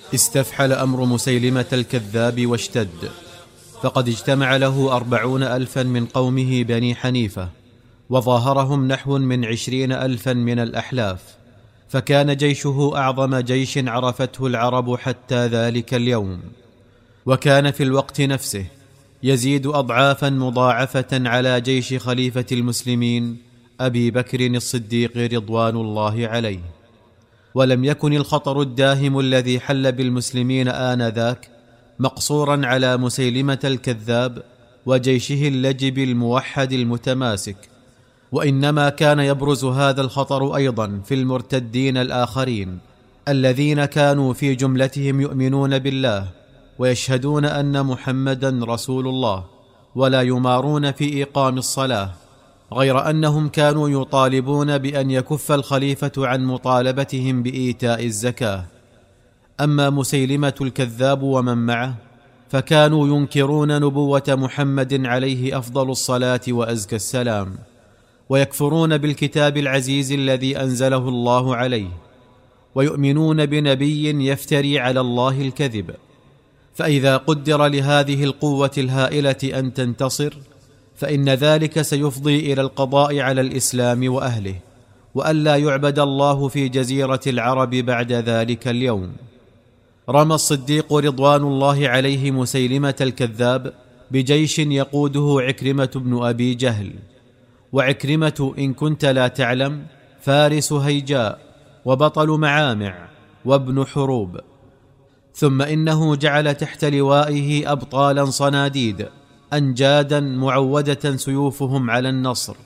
استفحل أمر مسيلمة الكذاب واشتد، فقد اجتمع له 40,000 من قومه بني حنيفة، وظاهرهم نحو من 20,000 من الأحلاف، فكان جيشه أعظم جيش عرفته العرب حتى ذلك اليوم، وكان في الوقت نفسه يزيد أضعافا مضاعفة على جيش خليفة المسلمين أبي بكر الصديق رضوان الله عليه. ولم يكن الخطر الداهم الذي حل بالمسلمين آنذاك مقصورا على مسيلمة الكذاب وجيشه اللجب الموحد المتماسك، وإنما كان يبرز هذا الخطر أيضا في المرتدين الآخرين الذين كانوا في جملتهم يؤمنون بالله ويشهدون أن محمدا رسول الله، ولا يمارون في إقام الصلاة، غير أنهم كانوا يطالبون بأن يكف الخليفة عن مطالبتهم بإيتاء الزكاة. أما مسيلمة الكذاب ومن معه فكانوا ينكرون نبوة محمد عليه أفضل الصلاة وأزكى السلام، ويكفرون بالكتاب العزيز الذي أنزله الله عليه، ويؤمنون بنبي يفتري على الله الكذب. فإذا قدر لهذه القوة الهائلة أن تنتصر، فإن ذلك سيفضي إلى القضاء على الإسلام وأهله، وألا يعبد الله في جزيرة العرب بعد ذلك اليوم. رمى الصديق رضوان الله عليه مسيلمة الكذاب بجيش يقوده عكرمة بن أبي جهل، وعكرمة إن كنت لا تعلم فارس هيجاء وبطل معامع وابن حروب، ثم إنه جعل تحت لوائه أبطالا صناديد أنجادا معودة سيوفهم على النصر،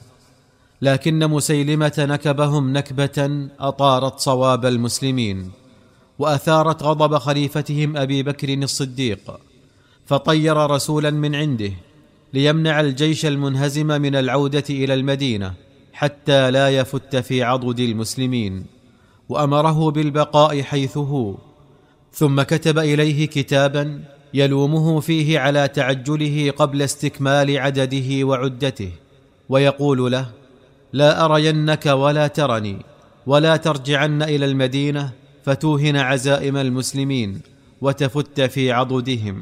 لكن مسيلمة نكبهم نكبة أطارت صواب المسلمين، وأثارت غضب خليفتهم أبي بكر الصديق، فطير رسولا من عنده ليمنع الجيش المنهزم من العودة إلى المدينة حتى لا يفت في عضد المسلمين، وأمره بالبقاء حيث هو، ثم كتب إليه كتابا يلومه فيه على تعجله قبل استكمال عدده وعدته، ويقول له: لا أرينك ولا ترني، ولا ترجعن إلى المدينة فتوهن عزائم المسلمين وتفت في عضدهم.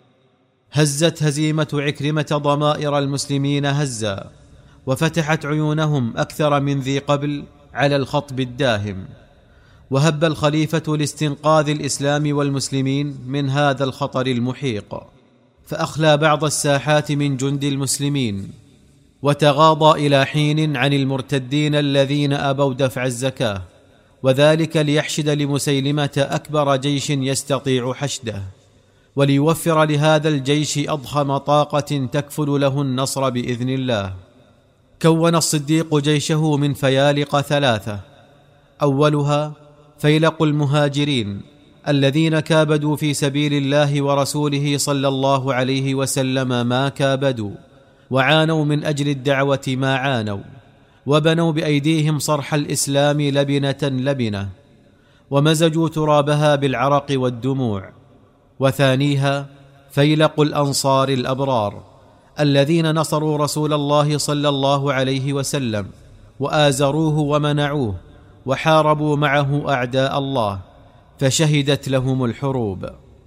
هزت هزيمة عكرمة ضمائر المسلمين هزا، وفتحت عيونهم أكثر من ذي قبل على الخطب الداهم، وهب الخليفة لاستنقاذ الإسلام والمسلمين من هذا الخطر المحيق، فأخلى بعض الساحات من جند المسلمين، وتغاضى إلى حين عن المرتدين الذين أبوا دفع الزكاة، وذلك ليحشد لمسيلمة أكبر جيش يستطيع حشده، وليوفر لهذا الجيش أضخم طاقة تكفل له النصر بإذن الله. كون الصديق جيشه من فيالق 3: أولها فيلق المهاجرين الذين كابدوا في سبيل الله ورسوله صلى الله عليه وسلم ما كابدوا، وعانوا من أجل الدعوة ما عانوا، وبنوا بأيديهم صرح الإسلام لبنة لبنة، ومزجوا ترابها بالعرق والدموع. وثانيها فيلق الأنصار الأبرار الذين نصروا رسول الله صلى الله عليه وسلم وآزروه ومنعوه، وحاربوا معه أعداء الله فشهدت لهم الحروب.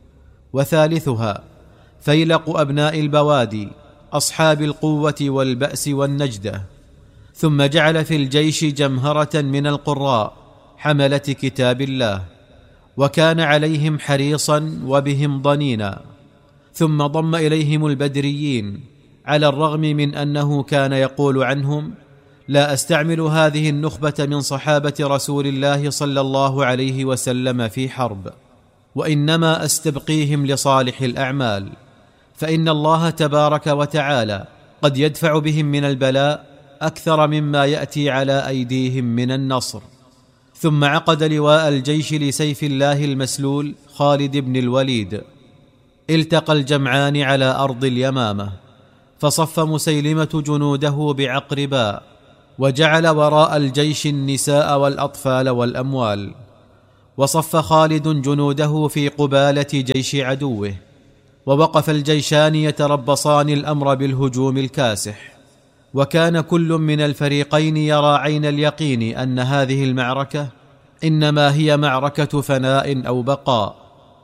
وثالثها فيلق أبناء البوادي أصحاب القوة والبأس والنجدة. ثم جعل في الجيش جمهرة من القراء حملة كتاب الله، وكان عليهم حريصا وبهم ضنينا. ثم ضم إليهم البدريين، على الرغم من أنه كان يقول عنهم: لا أستعمل هذه النخبة من صحابة رسول الله صلى الله عليه وسلم في حرب، وإنما أستبقيهم لصالح الأعمال، فإن الله تبارك وتعالى قد يدفع بهم من البلاء أكثر مما يأتي على أيديهم من النصر. ثم عقد لواء الجيش لسيف الله المسلول خالد بن الوليد. التقى الجمعان على أرض اليمامة، فصف مسيلمة جنوده بعقرباء، وجعل وراء الجيش النساء والأطفال والأموال، وصف خالد جنوده في قبالة جيش عدوه، ووقف الجيشان يتربصان الأمر بالهجوم الكاسح. وكان كل من الفريقين يرى عين اليقين أن هذه المعركة إنما هي معركة فناء أو بقاء،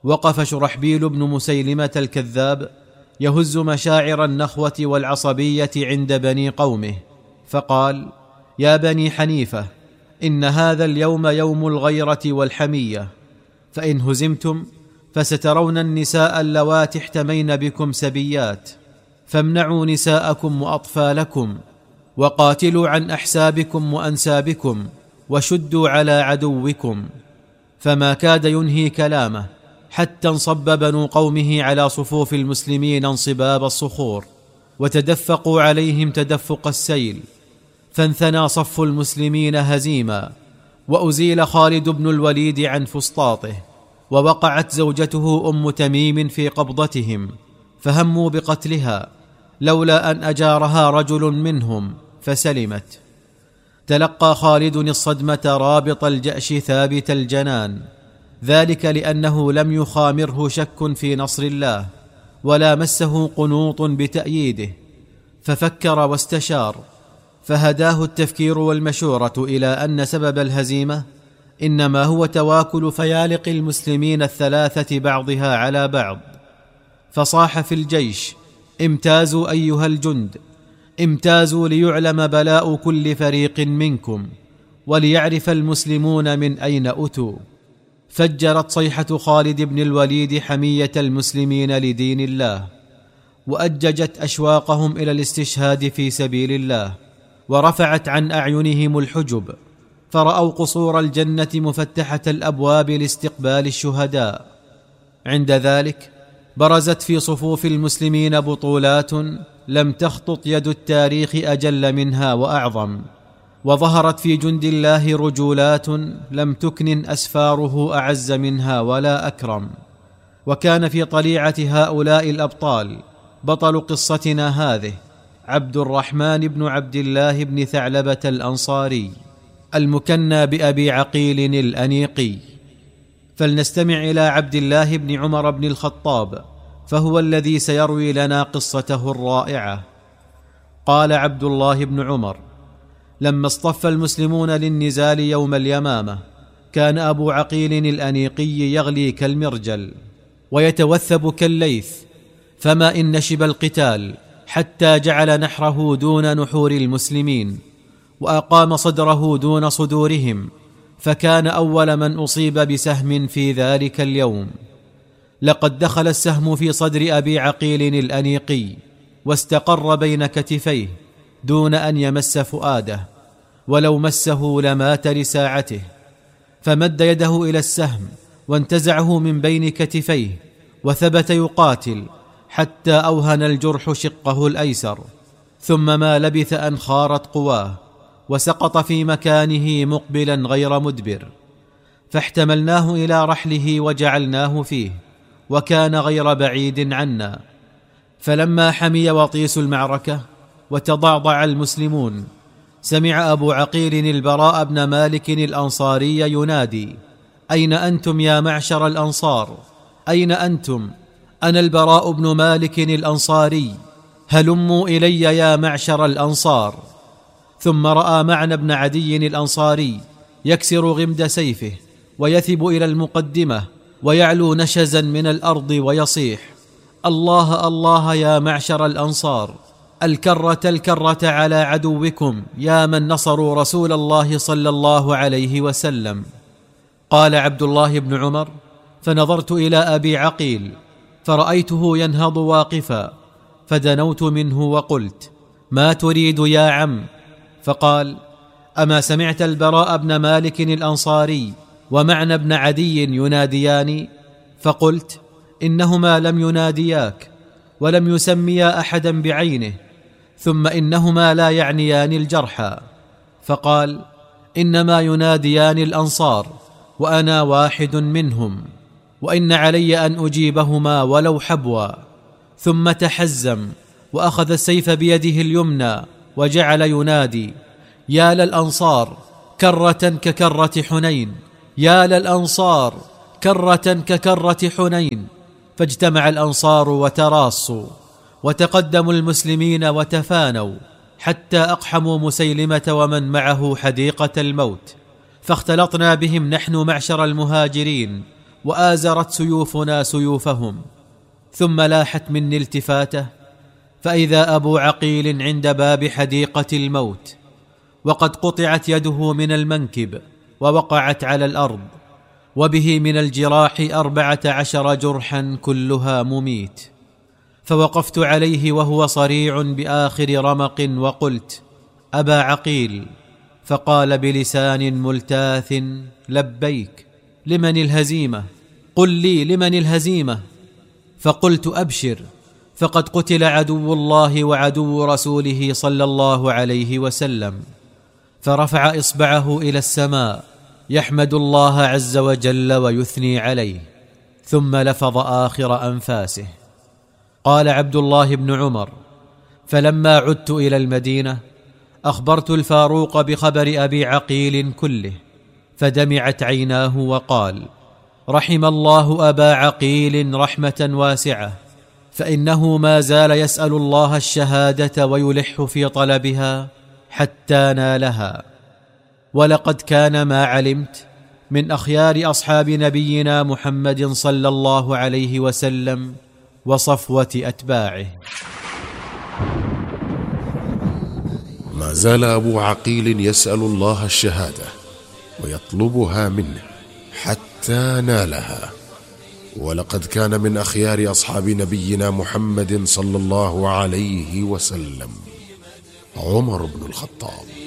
وقف شرحبيل بن مسيلمة الكذاب يهز مشاعر النخوة والعصبية عند بني قومه، فقال: يا بني حنيفة، إن هذا اليوم يوم الغيرة والحمية، فإن هزمتم فسترون النساء اللواتي احتمين بكم سبيات، فامنعوا نساءكم وأطفالكم، وقاتلوا عن أحسابكم وأنسابكم، وشدوا على عدوكم. فما كاد ينهي كلامه حتى انصب بنو قومه على صفوف المسلمين انصباب الصخور، وتدفقوا عليهم تدفق السيل، فانثنى صف المسلمين هزيما، وأزيل خالد بن الوليد عن فسطاطه، ووقعت زوجته أم تميم في قبضتهم، فهموا بقتلها لولا أن أجارها رجل منهم فسلمت. تلقى خالد الصدمة رابط الجأش ثابت الجنان، ذلك لأنه لم يخامره شك في نصر الله، ولا مسه قنوط بتأييده، ففكر واستشار، فهداه التفكير والمشورة إلى أن سبب الهزيمة إنما هو تواكل فيالق المسلمين الثلاثة بعضها على بعض. فصاح في الجيش: امتازوا أيها الجند، امتازوا ليعلم بلاء كل فريق منكم، وليعرف المسلمون من أين أتوا. فجرت صيحة خالد بن الوليد حمية المسلمين لدين الله، وأججت أشواقهم إلى الاستشهاد في سبيل الله، ورفعت عن أعينهم الحجب، فرأوا قصور الجنة مفتحة الأبواب لاستقبال الشهداء. عند ذلك برزت في صفوف المسلمين بطولات لم تخطط يد التاريخ أجل منها وأعظم، وظهرت في جند الله رجولات لم تكن أسفاره أعز منها ولا أكرم. وكان في طليعة هؤلاء الأبطال بطل قصتنا هذه عبد الرحمن بن عبد الله بن ثعلبة الأنصاري، المكنى بأبي عقيل الأنيقي. فلنستمع إلى عبد الله بن عمر بن الخطاب، فهو الذي سيروي لنا قصته الرائعة. قال عبد الله بن عمر: لما اصطف المسلمون للنزال يوم اليمامة، كان أبو عقيل الأنيقي يغلي كالمرجل ويتوثب كالليث، فما إن نشب القتال حتى جعل نحره دون نحور المسلمين، وأقام صدره دون صدورهم، فكان أول من أصيب بسهم في ذلك اليوم. لقد دخل السهم في صدر أبي عقيل الأنيقي، واستقر بين كتفيه دون أن يمس فؤاده، ولو مسه لمات لساعته. فمد يده إلى السهم وانتزعه من بين كتفيه، وثبت يقاتل حتى أوهن الجرح شقه الأيسر، ثم ما لبث أن خارت قواه، وسقط في مكانه مقبلا غير مدبر. فاحتملناه إلى رحله وجعلناه فيه، وكان غير بعيد عنا. فلما حمي وطيس المعركة وتضعضع المسلمون، سمع أبو عقيل البراء بن مالك الأنصاري ينادي: أين أنتم يا معشر الأنصار؟ أين أنتم؟ أنا البراء بن مالك الأنصاري، هلموا إلي يا معشر الأنصار. ثم رأى معنى بن عدي الأنصاري يكسر غمد سيفه ويثب إلى المقدمة، ويعلو نشزا من الأرض ويصيح: الله الله يا معشر الأنصار، الكرة الكرة على عدوكم يا من نصروا رسول الله صلى الله عليه وسلم. قال عبد الله بن عمر: فنظرت إلى أبي عقيل فرأيته ينهض واقفا، فدنوت منه وقلت: ما تريد يا عم؟ فقال: أما سمعت البراء بن مالك الأنصاري ومعنى بن عدي يناديان؟ فقلت: إنهما لم ينادياك، ولم يسميا أحدا بعينه، ثم إنهما لا يعنيان الجرحى. فقال: إنما يناديان الأنصار، وأنا واحد منهم، وإن علي أن أجيبهما ولو حبوا. ثم تحزم وأخذ السيف بيده اليمنى وجعل ينادي: يا للأنصار كرة ككرة حنين، يا للأنصار كرة ككرة حنين. فاجتمع الأنصار وتراصوا، وتقدموا المسلمين وتفانوا، حتى أقحموا مسيلمة ومن معه حديقة الموت. فاختلطنا بهم نحن معشر المهاجرين، وآزرت سيوفنا سيوفهم. ثم لاحت مني التفاته، فإذا أبو عقيل عند باب حديقة الموت، وقد قطعت يده من المنكب ووقعت على الأرض، وبه من الجراح 14 جرحا كلها مميت. فوقفت عليه وهو صريع بآخر رمق وقلت: أبا عقيل. فقال بلسان ملتاث: لبيك، لمن الهزيمة؟ قل لي لمن الهزيمة؟ فقلت: أبشر، فقد قتل عدو الله وعدو رسوله صلى الله عليه وسلم. فرفع إصبعه إلى السماء يحمد الله عز وجل ويثني عليه، ثم لفظ آخر أنفاسه. قال عبد الله بن عمر: فلما عدت إلى المدينة أخبرت الفاروق بخبر أبي عقيل كله، فدمعت عيناه وقال: رحم الله أبا عقيل رحمة واسعة، فإنه ما زال يسأل الله الشهادة ويلح في طلبها حتى نالها. ولقد كان ما علمت من أخيار أصحاب نبينا محمد صلى الله عليه وسلم وصفوة أتباعه. ما زال أبو عقيل يسأل الله الشهادة ويطلبها منه حتى نالها. ولقد كان من أخيار أصحاب نبينا محمد صلى الله عليه وسلم عمر بن الخطاب.